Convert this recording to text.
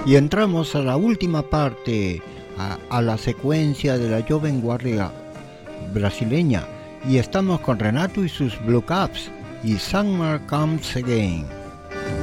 Y entramos a la última parte, a la secuencia de la Joven Guardia brasileña. Y estamos con Renato y sus Blue Caps y Summer Comes Again.